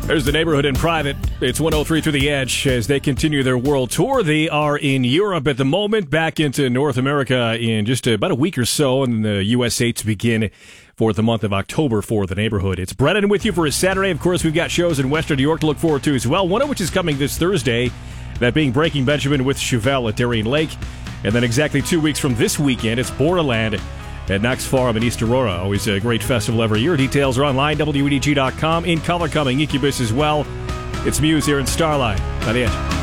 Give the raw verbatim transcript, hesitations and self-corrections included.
There's the Neighborhood in Private. It's one oh three Through the Edge as they continue their world tour. They are in Europe at the moment, back into North America in just about a week or so, and the U S A to begin for the month of October for the Neighborhood. It's Brennan with you for a Saturday. Of course, we've got shows in Western New York to look forward to as well, one of which is coming this Thursday, that being Breaking Benjamin with Chevelle at Darien Lake. And then exactly two weeks from this weekend, it's Borderland at Knox Farm in East Aurora. Always a great festival every year. Details are online, W E D G dot com. In color coming, Incubus as well. It's Muse here in Starlight by the Edge.